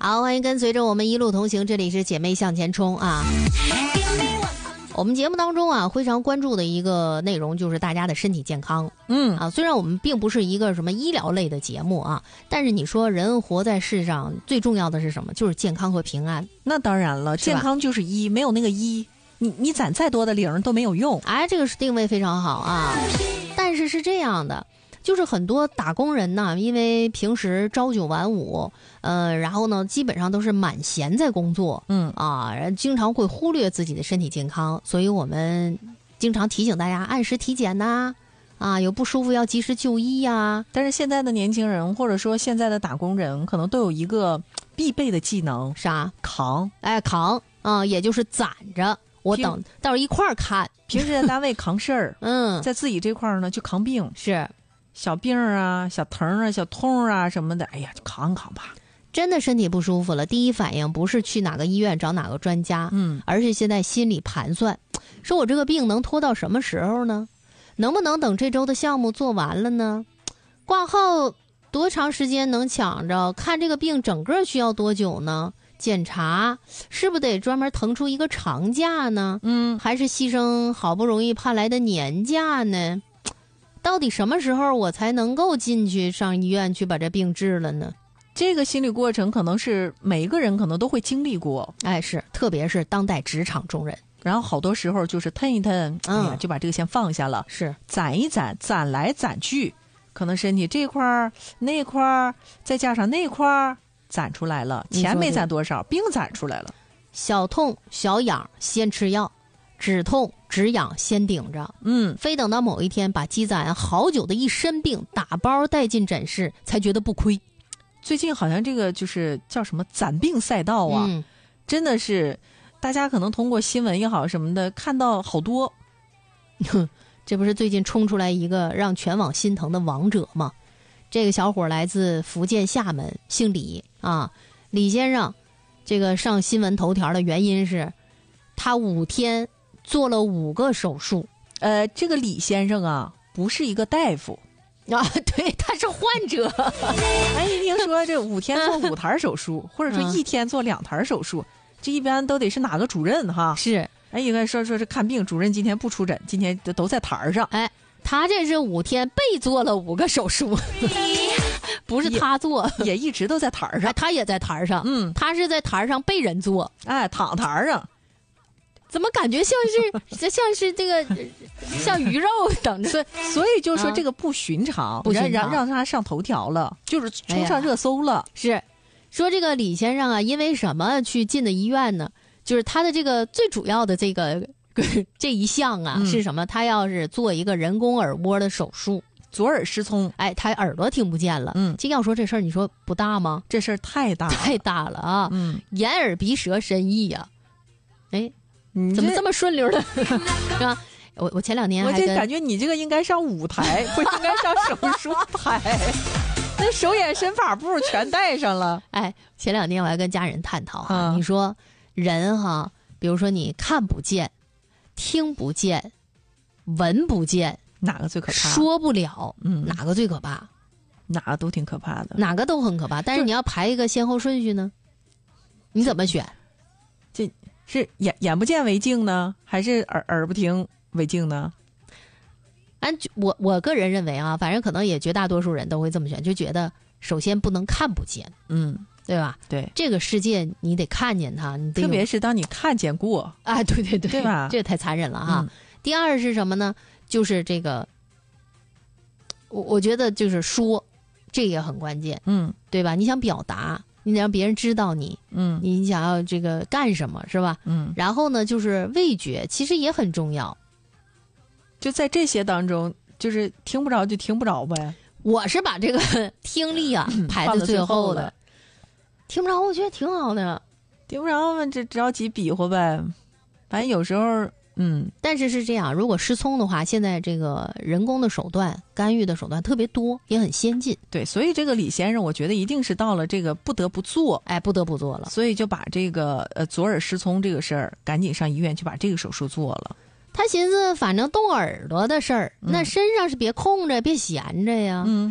好，欢迎跟随着我们一路同行，这里是姐妹向前冲啊。我们节目当中啊，非常关注的一个内容就是大家的身体健康。虽然我们并不是一个什么医疗类的节目啊，但是你说人活在世上最重要的是什么？就是健康和平安。 那当然了，健康就是一，没有那个一，你攒再多的零都没有用。 哎，这个是定位非常好啊。但是是这样的，就是很多打工人呢，因为平时朝九晚五，然后呢，基本上都是满闲在工作，经常会忽略自己的身体健康，所以我们经常提醒大家按时体检呐，有不舒服要及时就医呀。 但是现在的年轻人，或者说现在的打工人，可能都有一个必备的技能， 啥？ 扛。 扛也就是攒着，我等到时候一块儿看。 平时在单位扛事儿，在自己这块儿呢就扛病， 是小病啊、小疼啊、小痛啊什么的，哎呀，就扛扛吧。 真的身体不舒服了，第一反应不是去哪个医院找哪个专家，而是现在心里盘算，说我这个病能拖到什么时候呢？能不能等这周的项目做完了呢？挂号多长时间能抢着？看这个病整个需要多久呢？检查是不是得专门腾出一个长假呢？还是牺牲好不容易盼来的年假呢？到底什么时候我才能够进去上医院去把这病治了呢？ 这个心理过程可能是每一个人可能都会经历过， 是，特别是当代职场中人， 然后好多时候就是腾一腾，就把这个先放下了， 是攒一攒，攒来攒去，可能身体这块儿那块儿再加上那块儿攒出来了，钱没攒多少，病攒出来了。 小痛小痒先吃药，止痛止痒先顶着，非等到某一天把积攒好久的一身病打包带进诊室，才觉得不亏。 最近好像这个就是叫什么攒病赛道啊，真的是大家可能通过新闻也好什么的看到好多。 这不是最近冲出来一个让全网心疼的王者吗？这个小伙来自福建厦门，姓李李先生，这个上新闻头条的原因是他5天做了5个手术。 这个李先生啊，不是一个大夫对，他是患者。 一听说这5天做5台手术，或者说1天做2台手术，这一般都得是哪个主任哈？ 是， 应该说是看病主任今天不出诊，今天都在台上。 他这是5天被做了5个手术。不是他做， 也一直都在台上。 他也在台上，他是在台上被人做， 躺台上。 怎么感觉像是这个像鱼肉等着？ 所以就说这个不寻常，让他上头条了，就是冲上热搜了。 是说这个李先生因为什么去进的医院呢？就是他的这个最主要的这一项是什么？他要是做一个人工耳蜗的手术。 左耳失聪， 他耳朵听不见了。这要说这事儿，你说不大吗？ 这事儿太大了啊！眼耳鼻舌身意呀，怎么这么顺溜的？是吧？我前2年我就感觉你这个应该上舞台，不应该上手术台。那手眼身法步全带上了。 前2年我还跟家人探讨你说人比如说你看不见、听不见、闻不见。 哪个最可怕？ 说不了，哪个最可怕？ 哪个都挺可怕的， 哪个都很可怕。但是你要排一个先后顺序呢，你怎么选？ 这是眼不见为净呢，还是耳不听为净呢？ 我个人认为反正可能也绝大多数人都会这么选，就觉得首先不能看不见，对吧？ 对， 这个世界你得看见它，你得特别是当你看见过对， 对吧？ 这太残忍了哈。第二是什么呢？就是这个，我觉得就是说，这也很关键，对吧？你想表达，你得让别人知道你，你想要这个干什么，是吧？然后呢，就是味觉，其实也很重要。 就在这些当中，就是听不着就听不着呗。 我是把这个听力排在最后的，听不着，我觉得挺好的。 听不着嘛，这着急比划呗。反正有时候。 但是这样，如果失聪的话，现在这个人工的手段、干预的手段特别多，也很先进。 对，所以这个李先生，我觉得一定是到了这个不得不做， 不得不做了， 所以就把这个左耳失聪这个事儿，赶紧上医院去把这个手术做了。 他寻思，反正动耳朵的事儿，那身上是别空着，别闲着呀。